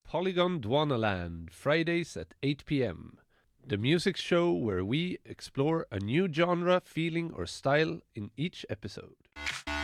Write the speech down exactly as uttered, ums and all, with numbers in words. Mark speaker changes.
Speaker 1: Polygon Dwanaland, Fridays at eight p m. The music show where we explore a new genre, feeling, or style in each episode.